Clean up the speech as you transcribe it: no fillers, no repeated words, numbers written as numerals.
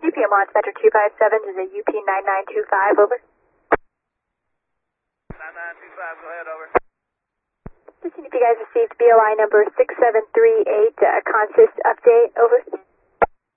UPM launch Metro 257 is a UP9925, over. 9925, go ahead, over. Just seeing if you guys received BOI number 6738, consist update, over.